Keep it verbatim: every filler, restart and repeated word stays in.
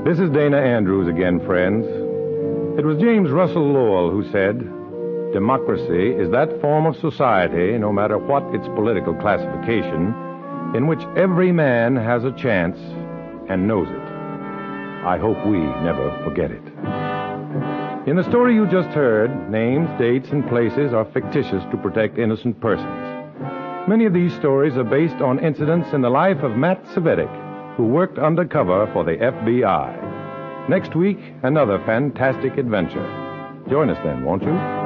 This is Dana Andrews again, friends. It was James Russell Lowell who said, "Democracy is that form of society, no matter what its political classification, in which every man has a chance and knows it." I hope we never forget it. In the story you just heard, names, dates, and places are fictitious to protect innocent persons. Many of these stories are based on incidents in the life of Matt Cvetic, who worked undercover for the F B I. Next week, another fantastic adventure. Join us then, won't you?